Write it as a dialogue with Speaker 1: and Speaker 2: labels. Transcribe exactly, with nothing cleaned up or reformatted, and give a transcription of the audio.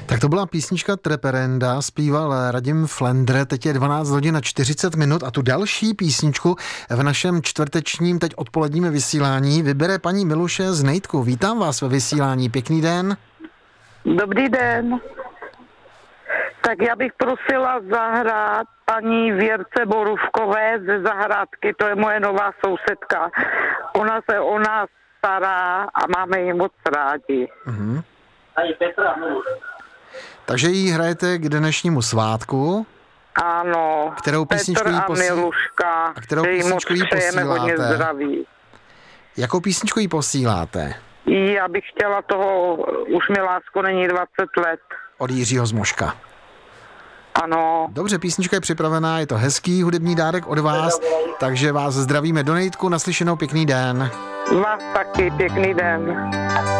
Speaker 1: Tak to byla písnička Treperenda, zpíval Radim Flendr, teď je dvanáct hodin a čtyřicet minut a tu další písničku v našem čtvrtečním, teď odpoledním vysílání vybere paní Miluše z Nejtku. Vítám vás ve vysílání, pěkný den.
Speaker 2: Dobrý den. Tak já bych prosila zahrát paní Věrce Borůvkové ze zahrádky, to je moje nová sousedka. Ona se o nás stará a máme ji moc rádi.
Speaker 1: Mhm. Takže jí hrajete k dnešnímu svátku.
Speaker 2: Ano,
Speaker 1: kterou písničku jí
Speaker 2: Petr a
Speaker 1: posí...
Speaker 2: Miluška,
Speaker 1: a kterou
Speaker 2: že jí moc
Speaker 1: písničku jí
Speaker 2: přejeme hodně
Speaker 1: posíláte?
Speaker 2: zdraví.
Speaker 1: Jakou písničku jí posíláte?
Speaker 2: Já bych chtěla toho, už mi lásko není dvacet let.
Speaker 1: Od Jiřího Zmoška.
Speaker 2: Ano.
Speaker 1: Dobře, písnička je připravená, je to hezký hudební dárek od vás, takže vás zdravíme do Nejtku, naslyšenou, pěkný den.
Speaker 2: Vás taky, pěkný den.